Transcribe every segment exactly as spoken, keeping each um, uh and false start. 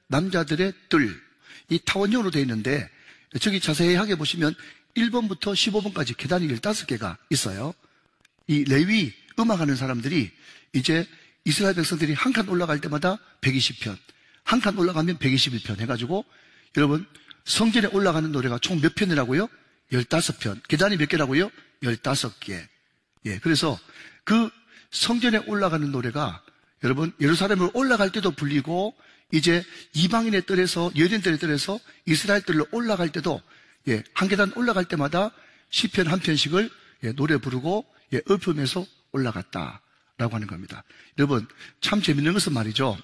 남자들의 뜰, 이 타원형으로 되어 있는데 저기 자세하게 보시면 일 번부터 십오 번까지 계단이 열다섯 개가 있어요. 이 레위 음악하는 사람들이 이제 이스라엘 백성들이 한 칸 올라갈 때마다 백이십 편, 한 칸 올라가면 백이십일 편 해가지고 여러분 성전에 올라가는 노래가 총 몇 편이라고요? 열다섯 편. 계단이 몇 개라고요? 열다섯 개. 예, 그래서 그 성전에 올라가는 노래가 여러분 예루살렘으로 올라갈 때도 불리고 이제 이방인의 뜰에서 여인들의 뜰에서 이스라엘 뜰로 올라갈 때도 예, 한 계단 올라갈 때마다 시편 한 편씩을 예, 노래 부르고 예, 읊으면서 올라갔다라고 하는 겁니다. 여러분 참 재밌는 것은 말이죠.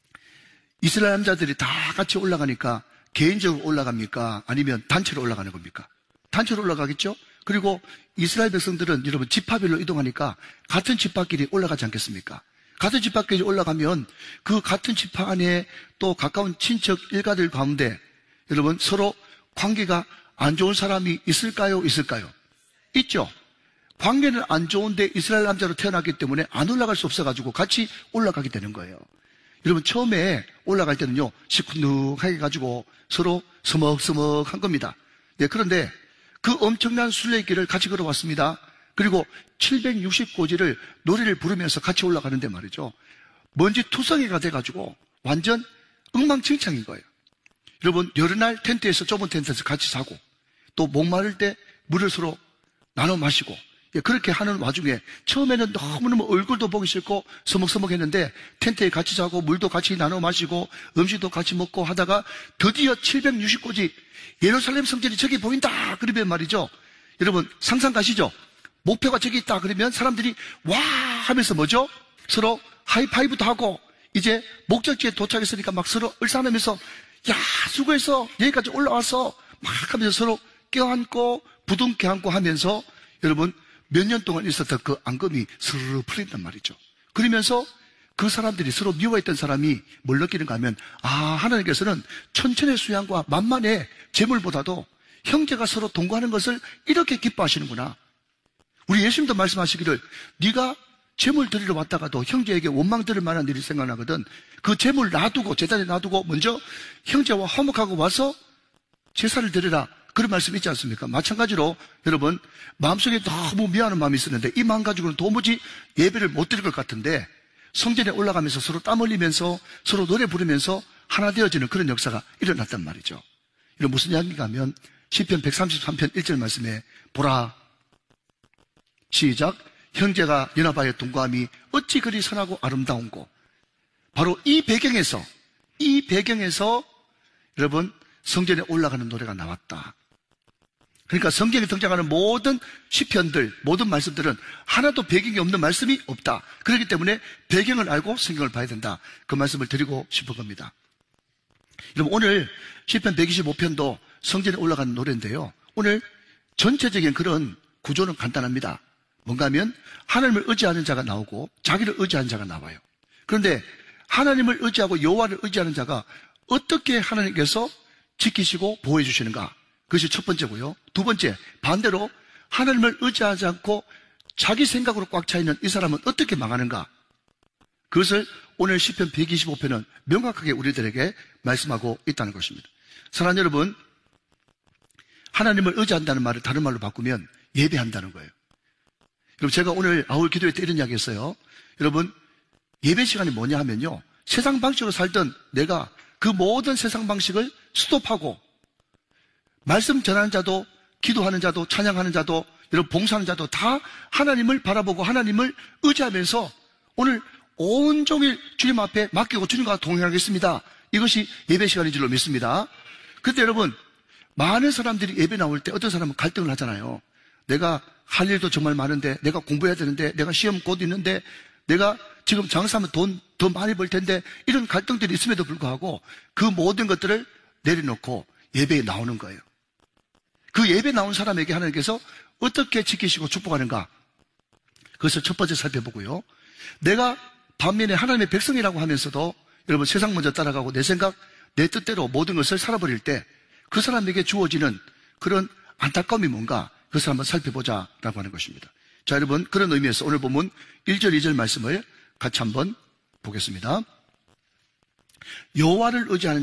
이스라엘 남자들이 다 같이 올라가니까 개인적으로 올라갑니까? 아니면 단체로 올라가는 겁니까? 단체로 올라가겠죠? 그리고 이스라엘 백성들은 여러분 지파별로 이동하니까 같은 지파끼리 올라가지 않겠습니까? 같은 지파끼리 올라가면 그 같은 지파 안에 또 가까운 친척 일가들 가운데 여러분 서로 관계가 안 좋은 사람이 있을까요? 있을까요? 있죠. 관계는 안 좋은데 이스라엘 남자로 태어났기 때문에 안 올라갈 수 없어가지고 같이 올라가게 되는 거예요. 여러분 처음에 올라갈 때는요 시큰둥하게 가지고 서로 서먹서먹한 겁니다. 네, 그런데 그 엄청난 순례길을 같이 걸어왔습니다. 그리고 칠백육십 고지를 노래를 부르면서 같이 올라가는데 말이죠. 먼지 투성이가 돼가지고 완전 엉망진창인 거예요. 여러분 여러 날 텐트에서 좁은 텐트에서 같이 자고 또 목마를 때 물을 서로 나눠 마시고 예, 그렇게 하는 와중에 처음에는 너무너무 얼굴도 보기 싫고 서먹서먹했는데 텐트에 같이 자고 물도 같이 나눠 마시고 음식도 같이 먹고 하다가 드디어 칠백육십 고지 예루살렘 성전이 저기 보인다 그러면 말이죠. 여러분 상상 가시죠? 목표가 저기 있다 그러면 사람들이 와 하면서 뭐죠? 서로 하이파이브도 하고 이제 목적지에 도착했으니까 막 서로 을싸매면서 야 수고했어 여기까지 올라와서 막 하면서 서로 껴안고 부둥켜 안고 하면서 여러분 몇 년 동안 있었던 그 앙금이 스르르 풀린단 말이죠. 그러면서 그 사람들이 서로 미워했던 사람이 뭘 느끼는가 하면 아 하나님께서는 천천의 수양과 만만의 재물보다도 형제가 서로 동거하는 것을 이렇게 기뻐하시는구나. 우리 예수님도 말씀하시기를 네가 재물 드리러 왔다가도 형제에게 원망 들을 만한 일이 생각나거든. 그 재물 놔두고 제단에 놔두고 먼저 형제와 화목하고 와서 제사를 드리라. 그런 말씀 있지 않습니까? 마찬가지로 여러분 마음속에 너무 미안한 마음이 있었는데 이 마음 가지고는 도무지 예배를 못 드릴 것 같은데 성전에 올라가면서 서로 땀 흘리면서 서로 노래 부르면서 하나 되어지는 그런 역사가 일어났단 말이죠. 이런 무슨 이야기인가 하면 시편 백삼십삼 편 일 절 말씀에 보라 시작 형제가 연합하여 동거함이 어찌 그리 선하고 아름다운고. 바로 이 배경에서 이 배경에서 여러분 성전에 올라가는 노래가 나왔다. 그러니까 성경에 등장하는 모든 시편들, 모든 말씀들은 하나도 배경이 없는 말씀이 없다. 그렇기 때문에 배경을 알고 성경을 봐야 된다. 그 말씀을 드리고 싶은 겁니다. 여러분 오늘 시편 백이십오 편도 성전에 올라가는 노래인데요. 오늘 전체적인 그런 구조는 간단합니다. 뭔가 하면 하나님을 의지하는 자가 나오고 자기를 의지하는 자가 나와요. 그런데 하나님을 의지하고 여호와를 의지하는 자가 어떻게 하나님께서 지키시고 보호해 주시는가? 그것이 첫 번째고요. 두 번째, 반대로 하나님을 의지하지 않고 자기 생각으로 꽉 차 있는 이 사람은 어떻게 망하는가? 그것을 오늘 시편 백이십오 편은 명확하게 우리들에게 말씀하고 있다는 것입니다. 사랑하는 여러분, 하나님을 의지한다는 말을 다른 말로 바꾸면 예배한다는 거예요. 여러분 제가 오늘 아울 기도회 때 이런 이야기 했어요. 여러분 예배 시간이 뭐냐 하면요, 세상 방식으로 살던 내가 그 모든 세상 방식을 스톱하고 말씀 전하는 자도 기도하는 자도 찬양하는 자도 여러분 봉사하는 자도 다 하나님을 바라보고 하나님을 의지하면서 오늘 온종일 주님 앞에 맡기고 주님과 동행하겠습니다. 이것이 예배 시간인 줄로 믿습니다. 그런데 여러분 많은 사람들이 예배 나올 때 어떤 사람은 갈등을 하잖아요. 내가 할 일도 정말 많은데, 내가 공부해야 되는데, 내가 시험 곧 있는데, 내가 지금 장사하면 돈 더 많이 벌 텐데, 이런 갈등들이 있음에도 불구하고 그 모든 것들을 내려놓고 예배에 나오는 거예요. 그 예배 나온 사람에게 하나님께서 어떻게 지키시고 축복하는가? 그것을 첫 번째 살펴보고요. 내가 반면에 하나님의 백성이라고 하면서도 여러분 세상 먼저 따라가고 내 생각, 내 뜻대로 모든 것을 살아버릴 때 그 사람에게 주어지는 그런 안타까움이 뭔가? 그것을 한번 살펴보자라고 하는 것입니다. 자, 여러분 그런 의미에서 오늘 본문 일 절 이 절 말씀을 같이 한번 보겠습니다. 여호와를 의지하는